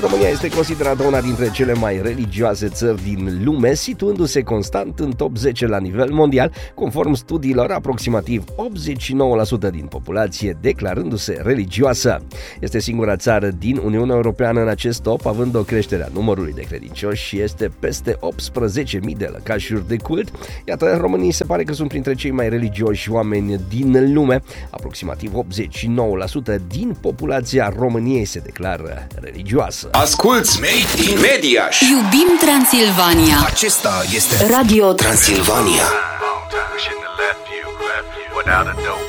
România este considerată una dintre cele mai religioase țări din lume, situându-se constant în top 10 la nivel mondial, conform studiilor, aproximativ 89% din populație declarându-se religioasă. Este singura țară din Uniunea Europeană în acest top, având o creștere a numărului de credincioși și este peste 18.000 de lăcașuri de cult. Iată, românii se pare că sunt printre cei mai religioși oameni din lume. Aproximativ 89% din populația României se declară religioasă. Asculți Made in Mediaș. Iubim Transilvania. Acesta este Radio Transilvania. Pushing the left view without a dope.